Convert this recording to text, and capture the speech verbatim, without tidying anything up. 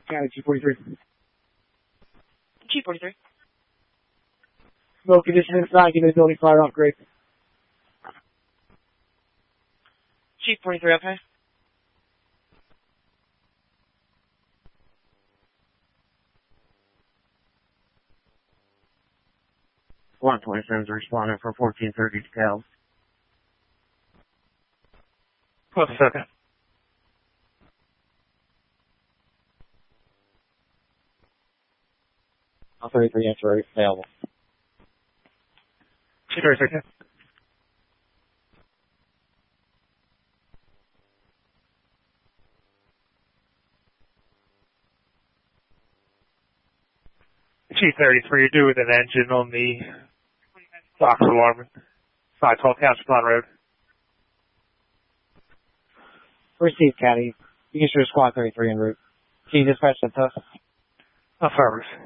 County G forty-three. G forty-three. Smoke condition inside, give me the building fire off, great. G forty-three, okay. one twenty-seven's responding for fourteen thirty DeKalb. One second. I'll thirty-three answer available. G thirty-three. G thirty-three, you're due with an engine on the box alarm, five twelve Council Road. Received, Caddy. You can shoot a squad thirty-three en route. Can you dispatch that to us? Affirmative.